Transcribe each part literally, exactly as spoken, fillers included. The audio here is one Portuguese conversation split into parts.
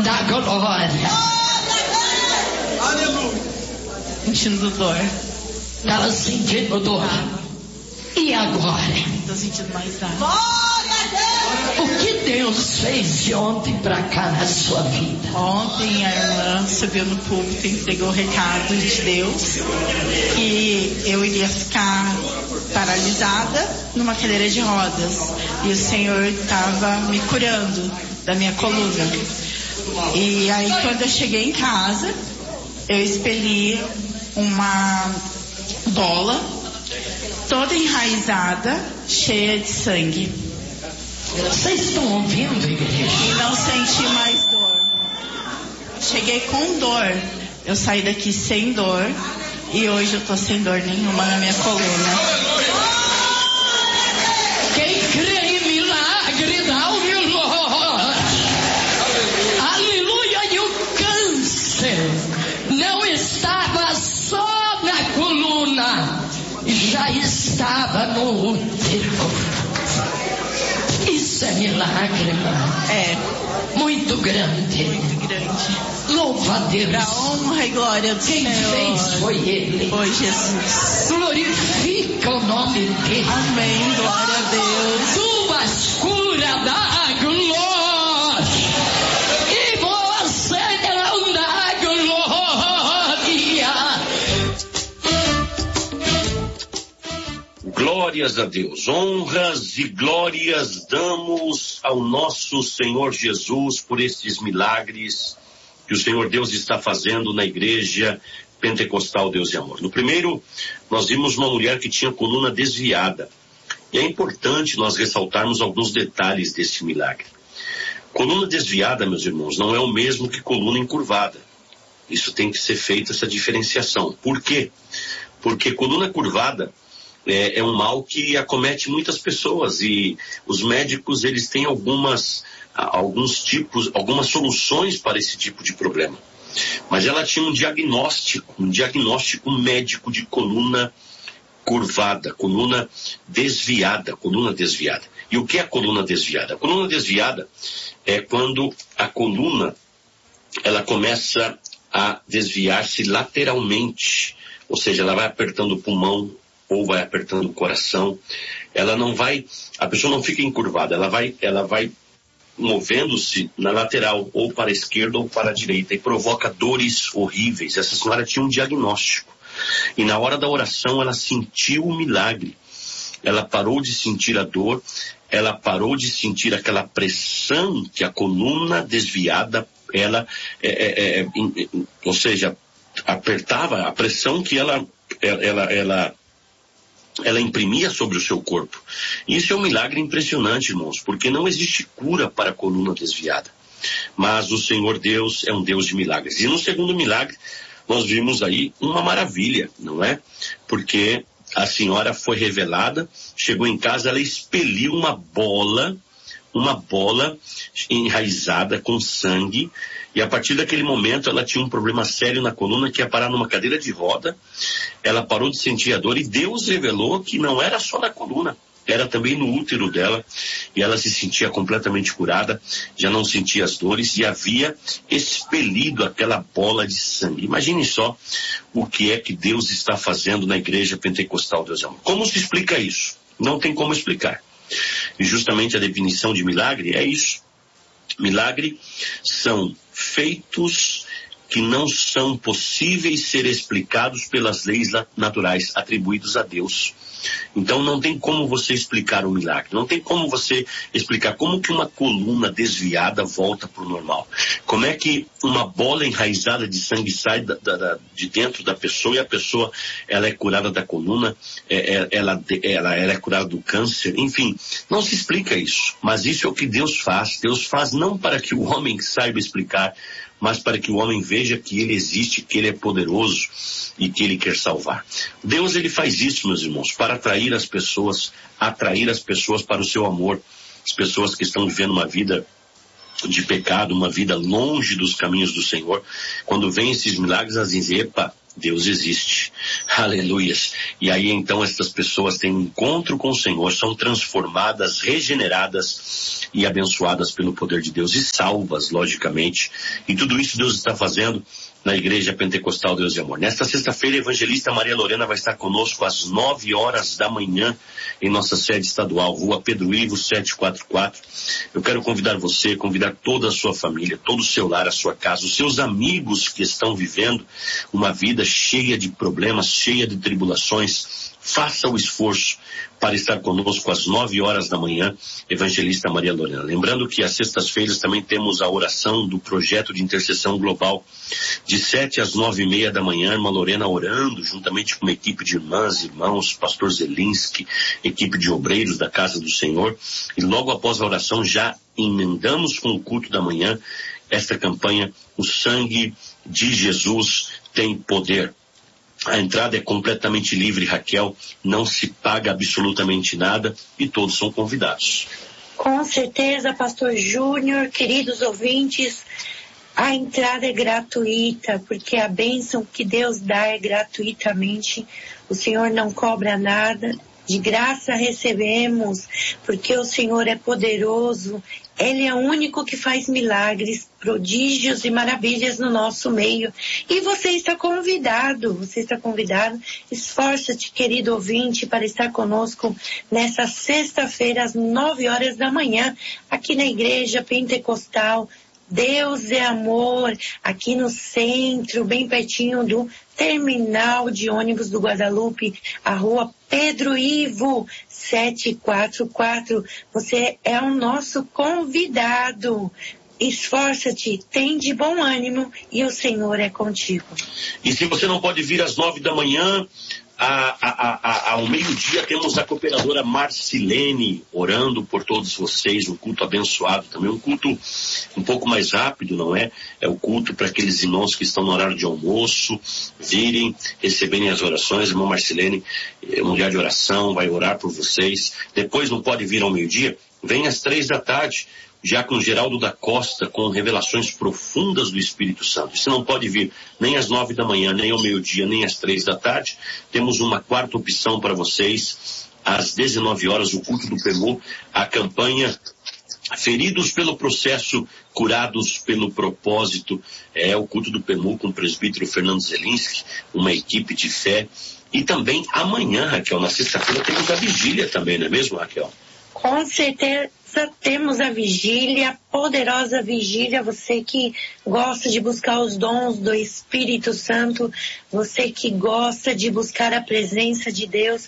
da glória. Aleluia. Sentindo dor. Estava sentindo dor. E agora? Tô sentindo mais nada. Glória a Deus. O que Deus fez de ontem pra cá na sua vida? Ontem a irmã subiu no púlpito e entregou o recado de Deus que eu iria ficar paralisada numa cadeira de rodas. E o Senhor estava me curando da minha coluna. E aí quando eu cheguei em casa, eu expeli uma bola toda enraizada, cheia de sangue. Vocês estão ouvindo, igreja? E não senti mais dor. Cheguei com dor. Eu saí daqui sem dor. E hoje eu tô sem dor nenhuma na minha coluna. Quem crê em milagre, dá o glória. Aleluia. E o câncer não estava só na coluna, já estava no útero. Isso é milagre, irmã. É. Muito grande. Muito grande. Louva a Deus. Pra honra e glória do Quem Senhor. fez foi Ele. Foi Jesus. Glorifica o nome dele. Amém. Glória a Deus. Tuas cura da glória. E você não dá glória. Glórias a Deus, honras e glórias damos ao nosso Senhor Jesus por estes milagres que o Senhor Deus está fazendo na igreja pentecostal Deus e Amor. No primeiro, nós vimos uma mulher que tinha coluna desviada. E é importante nós ressaltarmos alguns detalhes desse milagre. Coluna desviada, meus irmãos, não é o mesmo que coluna encurvada. Isso tem que ser feita, essa diferenciação. Por quê? Porque coluna curvada É, é um mal que acomete muitas pessoas e os médicos eles têm algumas, alguns tipos, algumas soluções para esse tipo de problema. Mas ela tinha um diagnóstico, um diagnóstico médico de coluna curvada, coluna desviada, coluna desviada. E o que é a coluna desviada? A coluna desviada é quando a coluna ela começa a desviar-se lateralmente, ou seja, ela vai apertando o pulmão, ou vai apertando o coração, ela não vai, a pessoa não fica encurvada, ela vai, ela vai movendo-se na lateral, ou para a esquerda ou para a direita, e provoca dores horríveis. Essa senhora tinha um diagnóstico, e na hora da oração ela sentiu o milagre, ela parou de sentir a dor, ela parou de sentir aquela pressão que a coluna desviada, ela, é, é, é, ou seja, apertava, a pressão que ela, ela, ela ela imprimia sobre o seu corpo. Isso é um milagre impressionante, irmãos, porque não existe cura para a coluna desviada. Mas o Senhor Deus é um Deus de milagres. E no segundo milagre, nós vimos aí uma maravilha, não é? Porque a senhora foi revelada, chegou em casa, ela expeliu uma bola, uma bola enraizada com sangue, e a partir daquele momento ela tinha um problema sério na coluna que ia parar numa cadeira de roda. Ela parou de sentir a dor e Deus revelou que não era só na coluna, era também no útero dela, e ela se sentia completamente curada, já não sentia as dores e havia expelido aquela bola de sangue. Imagine só o que é que Deus está fazendo na igreja pentecostal Deus e Amor. Como se explica isso? Não tem como explicar. E justamente a definição de milagre é isso. Milagre são feitos que não são possíveis ser explicados pelas leis naturais atribuídos a Deus. Então não tem como você explicar o milagre, não tem como você explicar como que uma coluna desviada volta para o normal. Como é que uma bola enraizada de sangue sai da, da, de dentro da pessoa e a pessoa ela é curada da coluna, é, é, ela, ela, ela é curada do câncer, enfim, não se explica isso. Mas isso é o que Deus faz. Deus faz não para que o homem saiba explicar, mas para que o homem veja que ele existe, que ele é poderoso e que ele quer salvar. Deus, ele faz isso, meus irmãos, para atrair as pessoas, atrair as pessoas para o seu amor. As pessoas que estão vivendo uma vida de pecado, uma vida longe dos caminhos do Senhor, quando vêm esses milagres, elas dizem, epa, Deus existe. Aleluias. E aí então essas pessoas têm um encontro com o Senhor, são transformadas, regeneradas e abençoadas pelo poder de Deus e salvas, logicamente. E tudo isso Deus está fazendo na Igreja Pentecostal Deus e Amor. Nesta sexta-feira, a evangelista Maria Lorena vai estar conosco às nove horas da manhã em nossa sede estadual, Rua Pedro Ivo, setecentos e quarenta e quatro. Eu quero convidar você, convidar toda a sua família, todo o seu lar, a sua casa, os seus amigos que estão vivendo uma vida cheia de problemas, cheia de tribulações. Faça o esforço para estar conosco às nove horas da manhã, evangelista Maria Lorena. Lembrando que às sextas-feiras também temos a oração do projeto de intercessão global, de sete às nove e meia da manhã, irmã Lorena orando, juntamente com uma equipe de irmãs, irmãos, pastor Zelinski, equipe de obreiros da Casa do Senhor. E logo após a oração já emendamos com o culto da manhã esta campanha, o sangue de Jesus tem poder. A entrada é completamente livre, Raquel, não se paga absolutamente nada e todos são convidados. Com certeza, pastor Júnior, queridos ouvintes, a entrada é gratuita, porque a bênção que Deus dá é gratuitamente. O Senhor não cobra nada, de graça recebemos, porque o Senhor é poderoso. Ele é o único que faz milagres, prodígios e maravilhas no nosso meio. E você está convidado, você está convidado. Esforça-te, querido ouvinte, para estar conosco nessa sexta-feira, às nove horas da manhã, aqui na Igreja Pentecostal Deus é Amor, aqui no centro, bem pertinho do terminal de ônibus do Guadalupe, a Rua Pedro Ivo, setecentos e quarenta e quatro. Você é o nosso convidado. Esforça-te, tem de bom ânimo e o Senhor é contigo. E se você não pode vir às nove da manhã, a, a, a, ao meio-dia temos a cooperadora Marcilene orando por todos vocês, um culto abençoado também, um culto um pouco mais rápido, não é? É o culto para aqueles irmãos que estão no horário de almoço, virem, receberem as orações. Irmã Marcilene, mulher de oração, vai orar por vocês. Depois não pode vir ao meio-dia, vem às três da tarde, já com Geraldo da Costa, com revelações profundas do Espírito Santo. Você não pode vir nem às nove da manhã, nem ao meio-dia, nem às três da tarde. Temos uma quarta opção para vocês, às dezenove horas, o culto do P E M U, a campanha Feridos pelo Processo, Curados pelo Propósito. É o culto do P E M U com o presbítero Fernando Zelinski, uma equipe de fé. E também amanhã, Raquel, na sexta-feira, temos a vigília também, não é mesmo, Raquel? Com certeza temos a vigília, poderosa vigília. Você que gosta de buscar os dons do Espírito Santo, você que gosta de buscar a presença de Deus,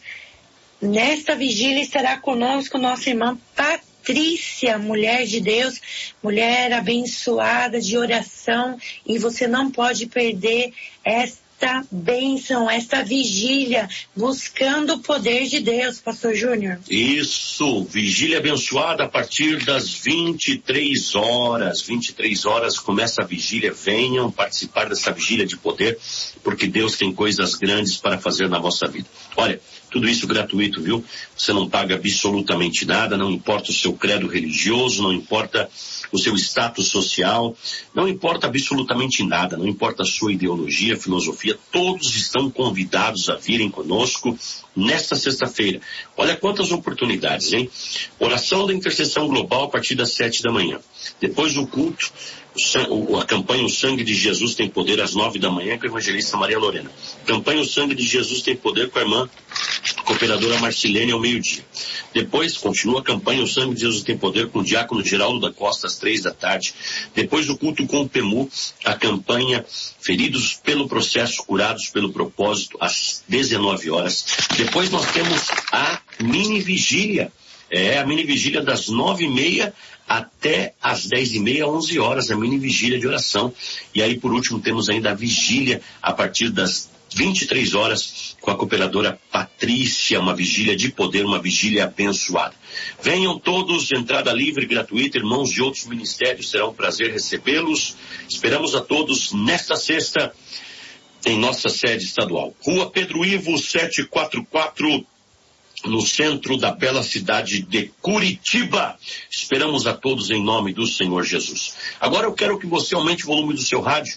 nesta vigília estará conosco nossa irmã Patrícia, mulher de Deus, mulher abençoada de oração, e você não pode perder esta esta bênção, esta vigília, buscando o poder de Deus, pastor Júnior. Isso, vigília abençoada a partir das vinte e três horas, vinte e três horas começa a vigília. Venham participar dessa vigília de poder, porque Deus tem coisas grandes para fazer na vossa vida. Olha, tudo isso gratuito, viu? Você não paga absolutamente nada, não importa o seu credo religioso, não importa o seu status social, não importa absolutamente nada, não importa a sua ideologia, filosofia, todos estão convidados a virem conosco nesta sexta-feira. Olha quantas oportunidades, hein? Oração da intercessão global a partir das sete da manhã. Depois do culto, o, a campanha O Sangue de Jesus Tem Poder às nove da manhã com a evangelista Maria Lorena. Campanha O Sangue de Jesus Tem Poder com a irmã cooperadora Marcilene ao meio-dia. Depois continua a campanha O Sangue de Jesus Tem Poder com o diácono Geraldo da Costa às três da tarde. Depois do culto com o P E M U, a campanha Feridos pelo Processo, Curados pelo Propósito às dezenove horas. Depois nós temos a mini vigília. É a mini vigília das nove e meia até às dez e meia, onze horas, a mini vigília de oração. E aí, por último, temos ainda a vigília a partir das vinte e três horas com a cooperadora Patrícia, uma vigília de poder, uma vigília abençoada. Venham todos, entrada livre, gratuita, irmãos de outros ministérios, será um prazer recebê-los. Esperamos a todos nesta sexta em nossa sede estadual. Rua Pedro Ivo, setecentos e quarenta e quatro, no centro da bela cidade de Curitiba. Esperamos a todos em nome do Senhor Jesus. Agora eu quero que você aumente o volume do seu rádio,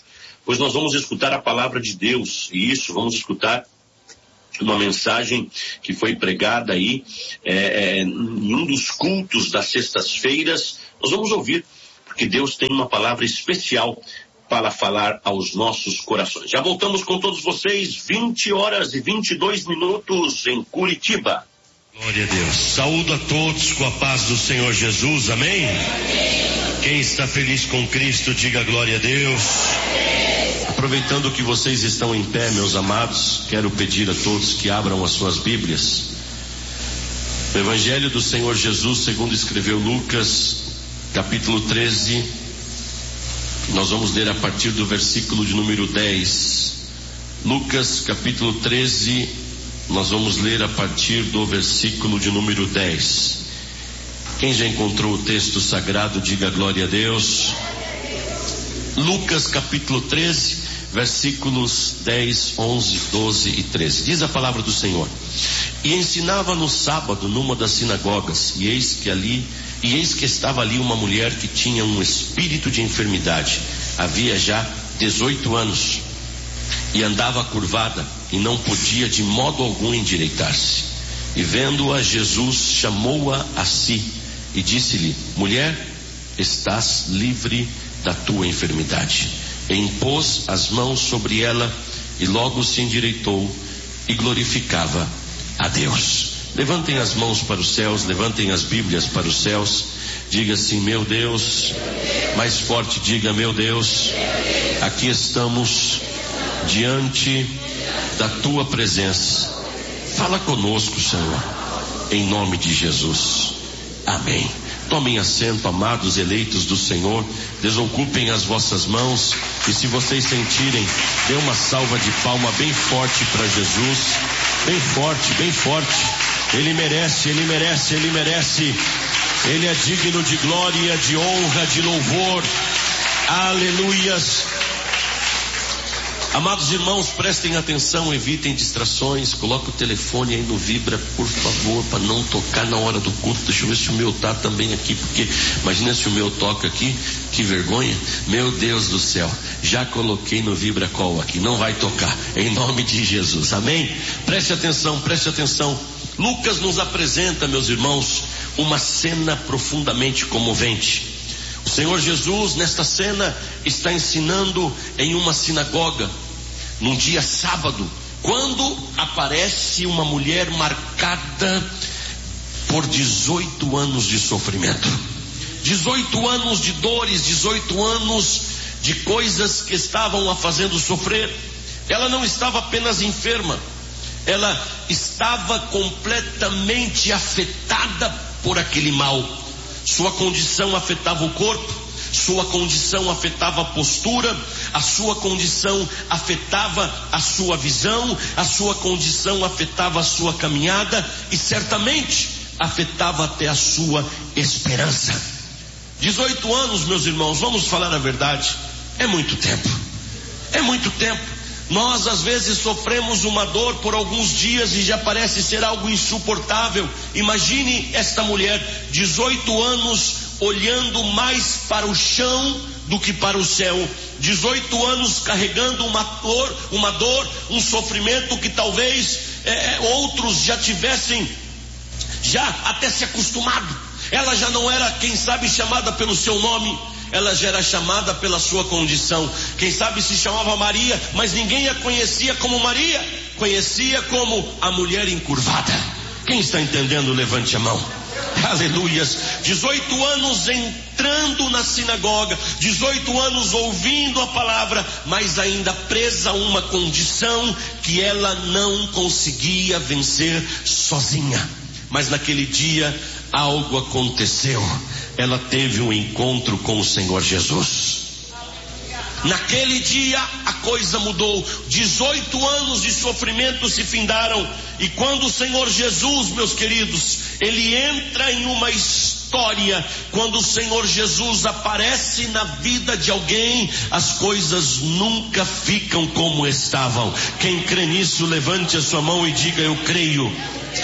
pois nós vamos escutar a palavra de Deus. E isso, vamos escutar uma mensagem que foi pregada aí é, é, em um dos cultos das sextas-feiras. Nós vamos ouvir, porque Deus tem uma palavra especial para falar aos nossos corações. Já voltamos com todos vocês, vinte horas e vinte e dois minutos em Curitiba. Glória a Deus. Saúdo a todos com a paz do Senhor Jesus, amém? Amém. Quem está feliz com Cristo, diga glória a Deus. Amém. Aproveitando que vocês estão em pé, meus amados, quero pedir a todos que abram as suas Bíblias. O Evangelho do Senhor Jesus, segundo escreveu Lucas, capítulo treze, nós vamos ler a partir do versículo de número dez. Lucas, capítulo treze, nós vamos ler a partir do versículo de número dez. Quem já encontrou o texto sagrado, diga glória a Deus. Lucas capítulo treze, versículos dez, onze, doze e treze. Diz a palavra do Senhor: E ensinava no sábado numa das sinagogas, e eis que ali, e eis que estava ali uma mulher que tinha um espírito de enfermidade, havia já dezoito anos, e andava curvada, e não podia de modo algum endireitar-se. E vendo-a, Jesus chamou-a a si, e disse-lhe: Mulher, estás livre da tua enfermidade. E impôs as mãos sobre ela, e logo se endireitou, e glorificava a Deus. Levantem as mãos para os céus, levantem as Bíblias para os céus, diga assim: meu Deus. Mais forte, diga: meu Deus, aqui estamos diante da tua presença. Fala conosco, Senhor, em nome de Jesus, amém. Tomem assento, amados eleitos do Senhor, desocupem as vossas mãos, e se vocês sentirem, dê uma salva de palma bem forte para Jesus, bem forte, bem forte. Ele merece, ele merece, ele merece. Ele é digno de glória, de honra, de louvor. Aleluias. Amados irmãos, prestem atenção, evitem distrações. Coloque o telefone aí no vibra, por favor, para não tocar na hora do culto. Deixa eu ver se o meu tá também aqui, porque imagina se o meu toca aqui, que vergonha. Meu Deus do céu, já coloquei no vibra call aqui, não vai tocar, em nome de Jesus, amém? Preste atenção, preste atenção. Lucas nos apresenta, meus irmãos, uma cena profundamente comovente. O Senhor Jesus, nesta cena, está ensinando em uma sinagoga, num dia sábado, quando aparece uma mulher marcada por dezoito anos de sofrimento, dezoito anos de dores, dezoito anos de coisas que estavam a fazendo sofrer. Ela não estava apenas enferma, ela estava completamente afetada por aquele mal. Sua condição afetava o corpo, sua condição afetava a postura, a sua condição afetava a sua visão, a sua condição afetava a sua caminhada e certamente afetava até a sua esperança. dezoito anos, meus irmãos, vamos falar a verdade, é muito tempo, é muito tempo. Nós às vezes sofremos uma dor por alguns dias e já parece ser algo insuportável. Imagine esta mulher, dezoito anos, olhando mais para o chão do que para o céu. dezoito anos carregando uma dor, uma dor, um sofrimento que talvez é, outros já tivessem, já até se acostumado. Ela já não era, quem sabe, chamada pelo seu nome. Ela já era chamada pela sua condição. Quem sabe se chamava Maria, mas ninguém a conhecia como Maria, conhecia como a mulher encurvada. Quem está entendendo, levante a mão. Aleluias. dezoito anos entrando na sinagoga, dezoito anos ouvindo a palavra, mas ainda presa a uma condição que ela não conseguia vencer sozinha. Mas naquele dia algo aconteceu. Ela teve um encontro com o Senhor Jesus. Naquele dia a coisa mudou. dezoito anos de sofrimento se findaram. E quando o Senhor Jesus, meus queridos, ele entra em uma história, quando o Senhor Jesus aparece na vida de alguém, as coisas nunca ficam como estavam. Quem crê nisso, levante a sua mão e diga: eu creio.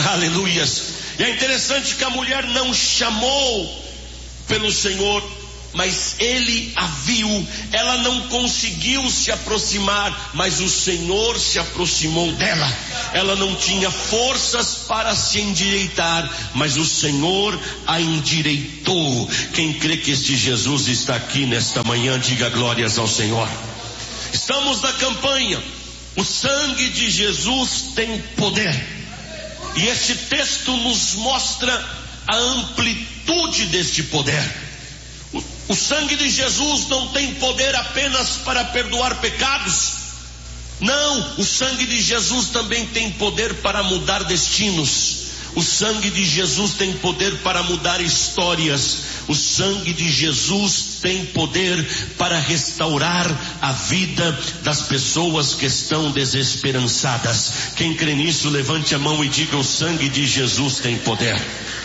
Aleluias. E é interessante que a mulher não chamou pelo Senhor, mas ele a viu. Ela não conseguiu se aproximar, mas o Senhor se aproximou dela. Ela não tinha forças para se endireitar, mas o Senhor a endireitou. Quem crê que este Jesus está aqui nesta manhã, diga glórias ao Senhor. Estamos na campanha. O sangue de Jesus tem poder. E este texto nos mostra a amplitude deste poder. O, o sangue de Jesus não tem poder apenas para perdoar pecados. Não, o sangue de Jesus também tem poder para mudar destinos. O sangue de Jesus tem poder para mudar histórias. O sangue de Jesus tem poder para restaurar a vida das pessoas que estão desesperançadas. Quem crê nisso, levante a mão e diga: o sangue de Jesus tem poder.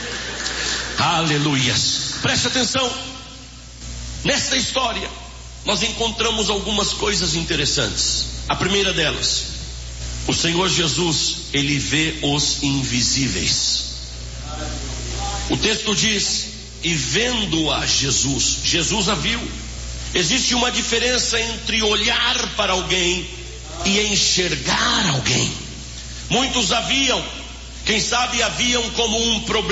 Aleluias. Preste atenção. Nesta história, nós encontramos algumas coisas interessantes. A primeira delas, o Senhor Jesus, ele vê os invisíveis. O texto diz: e vendo-a Jesus, Jesus a viu. Existe uma diferença entre olhar para alguém e enxergar alguém. Muitos a viam, quem sabe a viam como um problema.